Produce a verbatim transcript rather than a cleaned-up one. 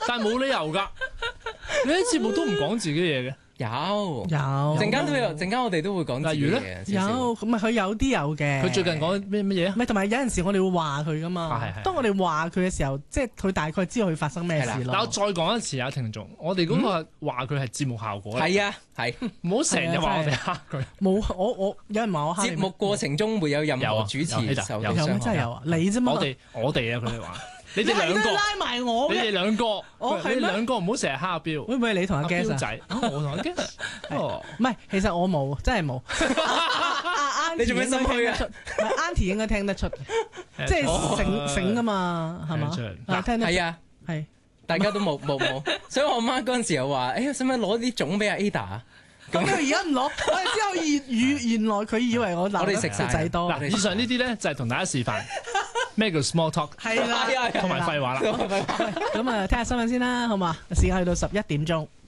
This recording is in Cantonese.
但係冇理由㗎。你啲節目都唔講自己嘢嘅。 有有， 陣間都有，陣間我哋都會講自己嘅。 有，咁咪佢有啲有嘅。 佢最近講咩乜嘢啊？ 唔係，同埋有陣時我哋會話佢噶嘛。 係係。 當我哋話佢嘅時候，即係佢大概知道佢發生咩事咯。 但我再講一次啊，聽眾，我哋嗰個話佢係節目效果。 係啊，係。 唔好成日話我哋蝦佢。 冇，我我有人話我蝦。 節目過程中沒有任何主持受有咩真係有啊？你啫嘛。 我哋我哋啊，佢哋話。你哋兩個拉埋我嘅， 你哋兩個， 我係你兩個唔好成日蝦阿標。 會唔會你同阿 Gas 仔？我同阿 Gas。 哦，唔係，其實我冇，真係冇。 你做咩心虛啊？ 唔係 Auntie 應該聽得出，即係醒醒㗎嘛，係嘛？ 嗱， 聽得出。 係啊， 係， 大家都冇冇冇。所以我媽嗰陣時又話：，誒，使唔使攞啲粽俾阿 Ada 啊？ 咁佢而家唔攞，我哋之後原原來佢以為我鬧得食仔多。 嗱，以上呢啲咧就係同大家示範咩叫 small talk， 係啦， 同埋廢話啦。 咁啊，聽下新聞先啦，好嘛？時間去到十一點鐘。